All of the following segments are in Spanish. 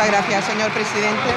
Muchas gracias, señor presidente.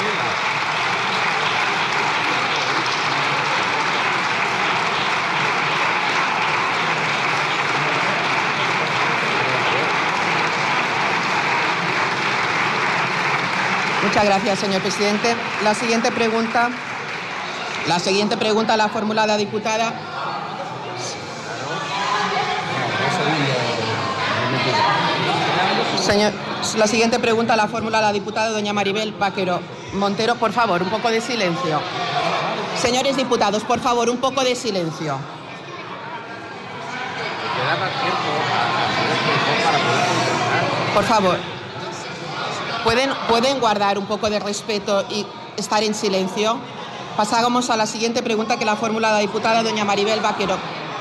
Muchas gracias, señor presidente. La siguiente pregunta la formula la diputada. La siguiente pregunta la formula la diputada doña Maribel Vaquero Montero. Por favor, un poco de silencio. Señores diputados, por favor, un poco de silencio. Por favor. ¿Pueden guardar un poco de respeto y estar en silencio? Pasamos a la siguiente pregunta que la formula la diputada doña Maribel Vaquero.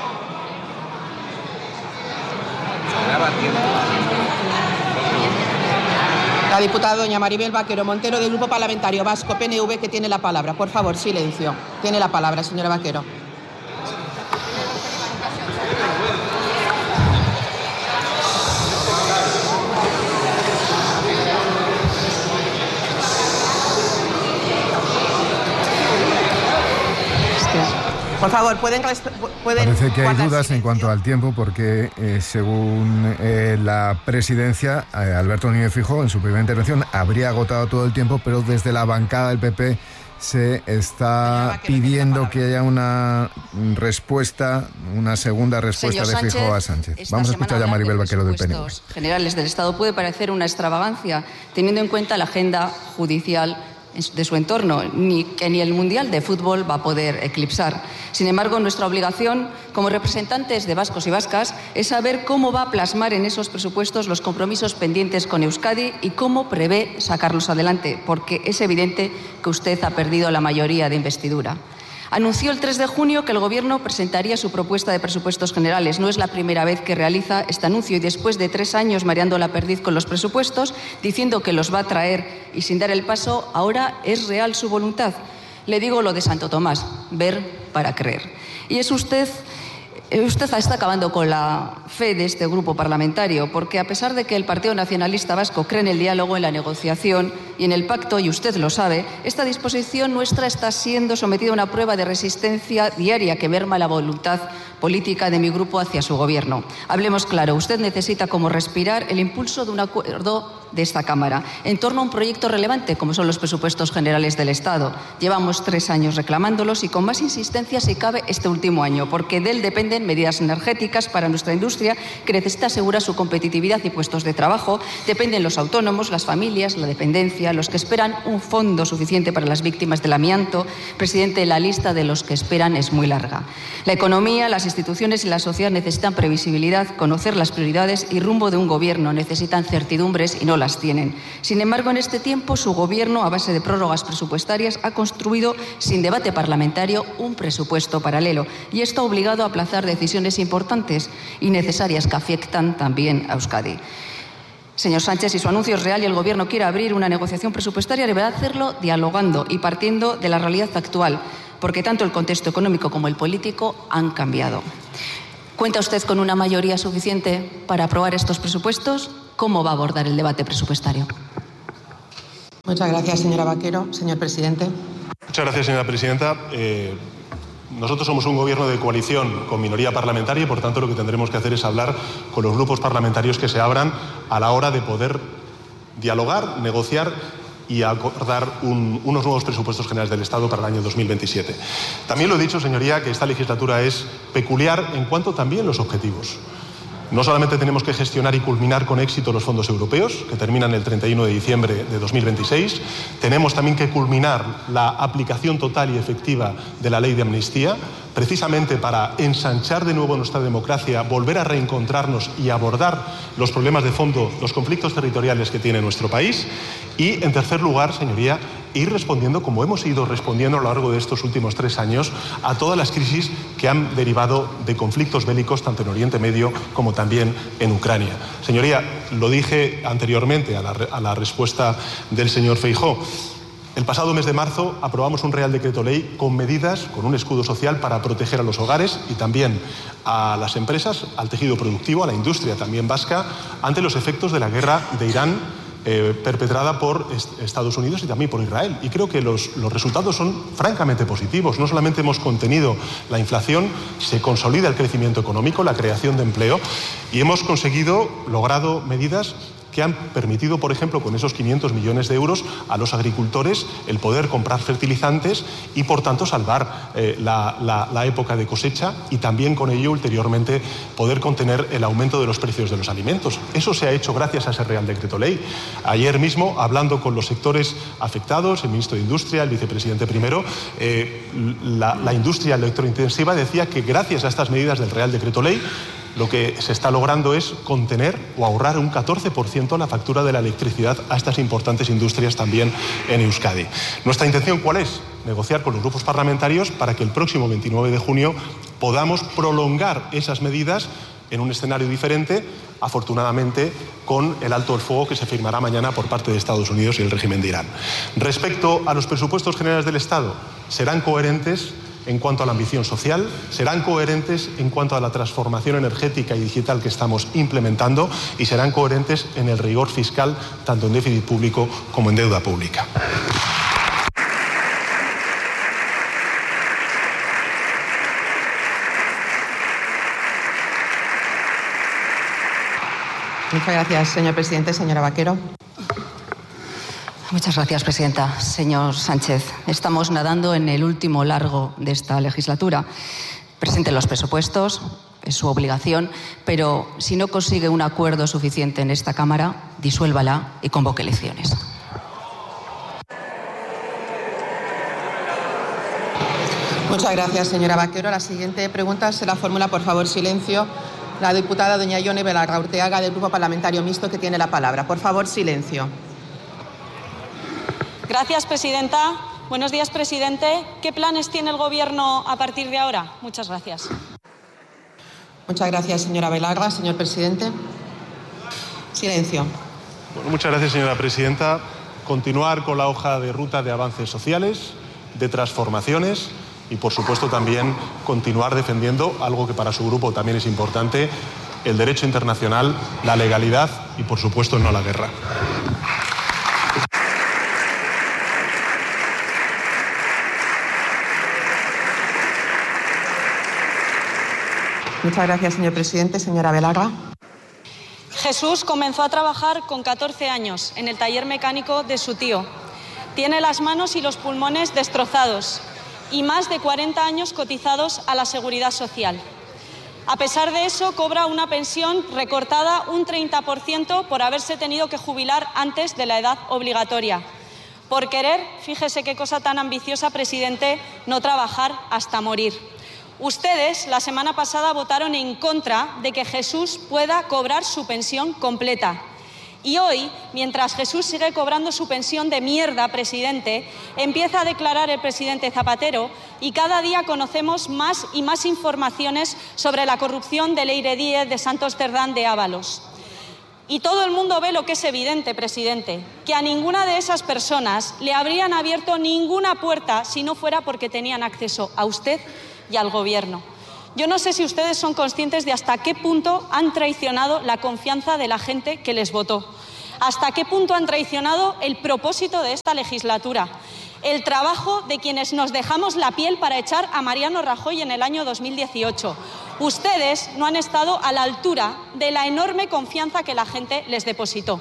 La diputada doña Maribel Vaquero Montero del Grupo Parlamentario Vasco PNV, que tiene la palabra. Por favor, silencio. Tiene la palabra, señora Vaquero. Por favor, pueden... Parece que hay dudas en cuanto al tiempo porque, según la presidencia, Alberto Núñez Feijóo, en su primera intervención, habría agotado todo el tiempo, pero desde la bancada del PP se está pidiendo que haya una respuesta, una segunda respuesta de Feijóo a Sánchez. Vamos a escuchar ya a Maribel Vaquero del PNV. Generales del Estado puede parecer una extravagancia, teniendo en cuenta la agenda judicial de su entorno, que ni el Mundial de Fútbol va a poder eclipsar. Sin embargo, nuestra obligación como representantes de vascos y vascas es saber cómo va a plasmar en esos presupuestos los compromisos pendientes con Euskadi y cómo prevé sacarlos adelante, porque es evidente que usted ha perdido la mayoría de investidura. Anunció el 3 de junio que el Gobierno presentaría su propuesta de presupuestos generales. No es la primera vez que realiza este anuncio y después de 3 años mareando la perdiz con los presupuestos, diciendo que los va a traer y sin dar el paso, ahora es real su voluntad. Le digo lo de Santo Tomás, ver para creer. Y es usted está acabando con la fe de este grupo parlamentario, porque a pesar de que el Partido Nacionalista Vasco cree en el diálogo, en la negociación y en el pacto, y usted lo sabe, esta disposición nuestra está siendo sometida a una prueba de resistencia diaria que merma la voluntad política de mi grupo hacia su gobierno. Hablemos claro, usted necesita como respirar el impulso de un acuerdo de esta Cámara en torno a un proyecto relevante como son los presupuestos generales del Estado. Llevamos 3 años reclamándolos y con más insistencia si cabe este último año, porque de él dependen medidas energéticas para nuestra industria que necesita asegurar su competitividad y puestos de trabajo, dependen los autónomos, las familias, la dependencia, los que esperan un fondo suficiente para las víctimas del amianto. Presidente, la lista de los que esperan es muy larga. La economía, las instituciones y la sociedad necesitan previsibilidad, conocer las prioridades y rumbo de un gobierno, necesitan certidumbres y no las tienen. Sin embargo, en este tiempo, su gobierno, a base de prórrogas presupuestarias, ha construido, sin debate parlamentario, un presupuesto paralelo. Y esto ha obligado a aplazar decisiones importantes y necesarias que afectan también a Euskadi. Señor Sánchez, si su anuncio es real y el Gobierno quiere abrir una negociación presupuestaria, deberá hacerlo dialogando y partiendo de la realidad actual, porque tanto el contexto económico como el político han cambiado. ¿Cuenta usted con una mayoría suficiente para aprobar estos presupuestos? ¿Cómo va a abordar el debate presupuestario? Muchas gracias, señora Vaquero. Señor presidente. Muchas gracias, señora presidenta. Nosotros somos un gobierno de coalición con minoría parlamentaria y, por tanto, lo que tendremos que hacer es hablar con los grupos parlamentarios que se abran a la hora de poder dialogar, negociar y acordar unos nuevos presupuestos generales del Estado para el año 2027. También lo he dicho, señoría, que esta legislatura es peculiar en cuanto también los objetivos. No solamente tenemos que gestionar y culminar con éxito los fondos europeos, que terminan el 31 de diciembre de 2026, tenemos también que culminar la aplicación total y efectiva de la ley de amnistía, precisamente para ensanchar de nuevo nuestra democracia, volver a reencontrarnos y abordar los problemas de fondo, los conflictos territoriales que tiene nuestro país. Y, en tercer lugar, señoría, ir respondiendo, como hemos ido respondiendo a lo largo de estos últimos 3 años, a todas las crisis que han derivado de conflictos bélicos, tanto en Oriente Medio como también en Ucrania. Señoría, lo dije anteriormente a la respuesta del señor Feijóo. El pasado mes de marzo aprobamos un Real Decreto Ley con medidas, con un escudo social para proteger a los hogares y también a las empresas, al tejido productivo, a la industria también vasca, ante los efectos de la guerra de Irán perpetrada por Estados Unidos y también por Israel. Y creo que los resultados son francamente positivos. No solamente hemos contenido la inflación, se consolida el crecimiento económico, la creación de empleo, y hemos logrado medidas que han permitido, por ejemplo, con esos 500 millones de euros a los agricultores el poder comprar fertilizantes y, por tanto, salvar la época de cosecha y también con ello, ulteriormente, poder contener el aumento de los precios de los alimentos. Eso se ha hecho gracias a ese Real Decreto Ley. Ayer mismo, hablando con los sectores afectados, el ministro de Industria, el vicepresidente primero, la industria electrointensiva decía que gracias a estas medidas del Real Decreto Ley, lo que se está logrando es contener o ahorrar un 14% la factura de la electricidad a estas importantes industrias también en Euskadi. ¿Nuestra intención cuál es? Negociar con los grupos parlamentarios para que el próximo 29 de junio podamos prolongar esas medidas en un escenario diferente, afortunadamente con el alto el fuego que se firmará mañana por parte de Estados Unidos y el régimen de Irán. Respecto a los presupuestos generales del Estado, serán coherentes en cuanto a la ambición social, serán coherentes en cuanto a la transformación energética y digital que estamos implementando y serán coherentes en el rigor fiscal, tanto en déficit público como en deuda pública. Muchas gracias, señor presidente. Señora Vaquero. Muchas gracias, presidenta. Señor Sánchez, estamos nadando en el último largo de esta legislatura. Presente los presupuestos, es su obligación, pero si no consigue un acuerdo suficiente en esta Cámara, disuélvala y convoque elecciones. Muchas gracias, señora Vaquero. La siguiente pregunta se la formula, por favor, silencio, la diputada doña Ione Belarra Urteaga, del Grupo Parlamentario Mixto, que tiene la palabra. Por favor, silencio. Gracias, presidenta. Buenos días, presidente. ¿Qué planes tiene el Gobierno a partir de ahora? Muchas gracias. Muchas gracias, señora Belarra. Señor presidente. Silencio. Bueno, muchas gracias, señora presidenta. Continuar con la hoja de ruta de avances sociales, de transformaciones y, por supuesto, también continuar defendiendo algo que para su grupo también es importante, el derecho internacional, la legalidad y, por supuesto, no la guerra. Muchas gracias, señor presidente. Señora Belarra. Jesús comenzó a trabajar con 14 años en el taller mecánico de su tío. Tiene las manos y los pulmones destrozados y más de 40 años cotizados a la Seguridad Social. A pesar de eso, cobra una pensión recortada un 30% por haberse tenido que jubilar antes de la edad obligatoria. Por querer, fíjese qué cosa tan ambiciosa, presidente, no trabajar hasta morir. Ustedes, la semana pasada, votaron en contra de que Jesús pueda cobrar su pensión completa. Y hoy, mientras Jesús sigue cobrando su pensión de mierda, presidente, empieza a declarar el presidente Zapatero y cada día conocemos más y más informaciones sobre la corrupción de Leire Díez, de Santos Cerdán, de Ábalos. Y todo el mundo ve lo que es evidente, presidente, que a ninguna de esas personas le habrían abierto ninguna puerta si no fuera porque tenían acceso a usted y al Gobierno. Yo no sé si ustedes son conscientes de hasta qué punto han traicionado la confianza de la gente que les votó, hasta qué punto han traicionado el propósito de esta legislatura, el trabajo de quienes nos dejamos la piel para echar a Mariano Rajoy en el año 2018. Ustedes no han estado a la altura de la enorme confianza que la gente les depositó.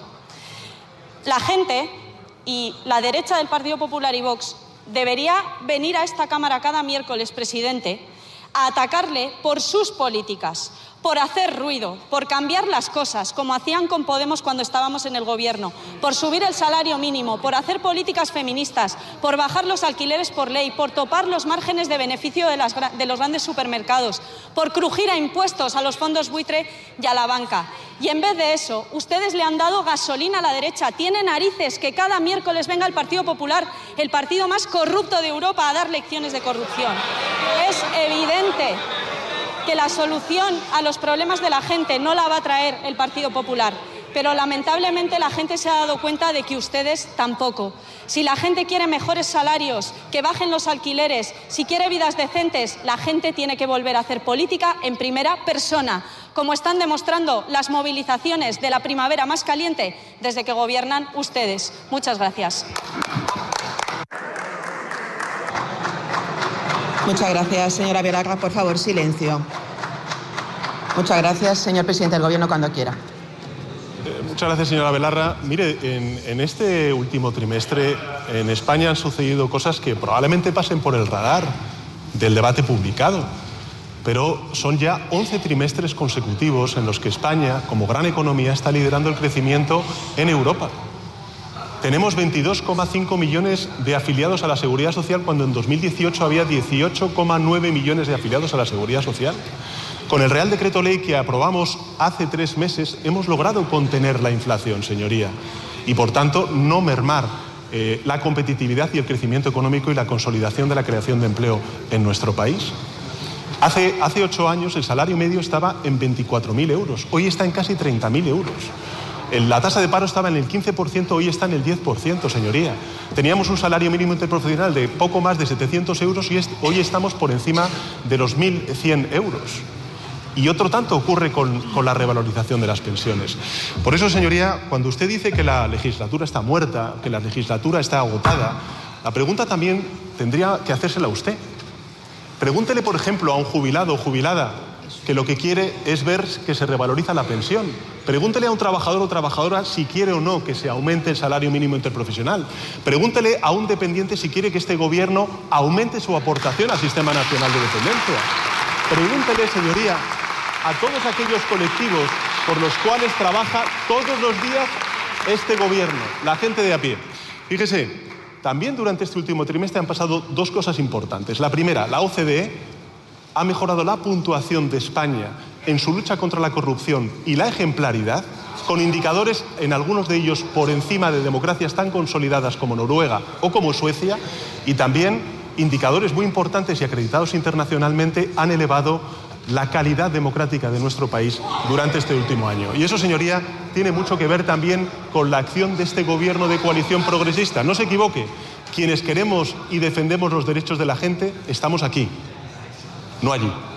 La gente y la derecha del Partido Popular y Vox debería venir a esta Cámara cada miércoles, presidente, a atacarle por sus políticas, por hacer ruido, por cambiar las cosas, como hacían con Podemos cuando estábamos en el Gobierno, por subir el salario mínimo, por hacer políticas feministas, por bajar los alquileres por ley, por topar los márgenes de beneficio de los grandes supermercados, por crujir a impuestos a los fondos buitre y a la banca. Y en vez de eso, ustedes le han dado gasolina a la derecha. Tiene narices que cada miércoles venga el Partido Popular, el partido más corrupto de Europa, a dar lecciones de corrupción. Es evidente que la solución a los problemas de la gente no la va a traer el Partido Popular, pero lamentablemente la gente se ha dado cuenta de que ustedes tampoco. Si la gente quiere mejores salarios, que bajen los alquileres, si quiere vidas decentes, la gente tiene que volver a hacer política en primera persona, como están demostrando las movilizaciones de la primavera más caliente desde que gobiernan ustedes. Muchas gracias. Muchas gracias, señora Villagrán. Por favor, silencio. Muchas gracias, señor presidente del Gobierno, cuando quiera. Muchas gracias, señora Belarra. Mire, en este último trimestre en España han sucedido cosas que probablemente pasen por el radar del debate publicado, pero son ya 11 trimestres consecutivos en los que España, como gran economía, está liderando el crecimiento en Europa. Tenemos 22,5 millones de afiliados a la Seguridad Social cuando en 2018 había 18,9 millones de afiliados a la Seguridad Social. Con el Real Decreto Ley que aprobamos hace 3 meses hemos logrado contener la inflación, señoría, y por tanto no mermar la competitividad y el crecimiento económico y la consolidación de la creación de empleo en nuestro país. Hace 8 años el salario medio estaba en 24.000 euros, hoy está en casi 30.000 euros. La tasa de paro estaba en el 15%, hoy está en el 10%, señoría. Teníamos un salario mínimo interprofesional de poco más de 700 euros y hoy estamos por encima de los 1.100 euros. Y otro tanto ocurre con la revalorización de las pensiones. Por eso, señoría, cuando usted dice que la legislatura está muerta, que la legislatura está agotada, la pregunta también tendría que hacérsela a usted. Pregúntele, por ejemplo, a un jubilado o jubilada que lo que quiere es ver que se revaloriza la pensión. Pregúntele a un trabajador o trabajadora si quiere o no que se aumente el salario mínimo interprofesional. Pregúntele a un dependiente si quiere que este gobierno aumente su aportación al Sistema Nacional de Dependencia. Pregúntele, señoría, a todos aquellos colectivos por los cuales trabaja todos los días este gobierno, la gente de a pie. Fíjese, también durante este último trimestre han pasado 2 cosas importantes. La primera, la OCDE ha mejorado la puntuación de España en su lucha contra la corrupción y la ejemplaridad, con indicadores, en algunos de ellos, por encima de democracias tan consolidadas como Noruega o como Suecia, y también indicadores muy importantes y acreditados internacionalmente han elevado la calidad democrática de nuestro país durante este último año. Y eso, señoría, tiene mucho que ver también con la acción de este gobierno de coalición progresista. No se equivoque, quienes queremos y defendemos los derechos de la gente estamos aquí, no allí.